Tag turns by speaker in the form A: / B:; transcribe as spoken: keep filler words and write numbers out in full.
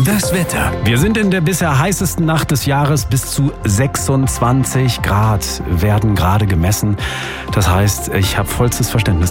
A: Das Wetter.
B: Wir sind in der bisher heißesten Nacht des Jahres. Bis zu sechsundzwanzig Grad werden gerade gemessen. Das heißt, ich habe vollstes Verständnis